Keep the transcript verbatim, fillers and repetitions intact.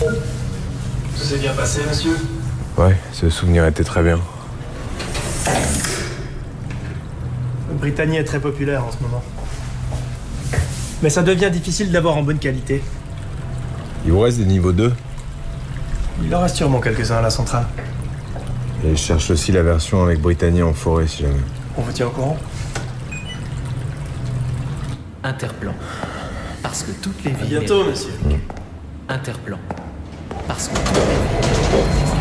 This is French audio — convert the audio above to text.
Tout s'est bien passé, monsieur? Ouais, ce souvenir était très bien. Brittany est très populaire en ce moment. Mais ça devient difficile d'avoir en bonne qualité. Il vous reste des niveaux deux? Il en reste sûrement quelques-uns à la centrale. Et je cherche aussi la version avec Brittany en forêt, si jamais. On vous tient au courant? Interplan. Parce que toutes les À villes... bientôt, monsieur. Interplan. Parce que toutes les villes...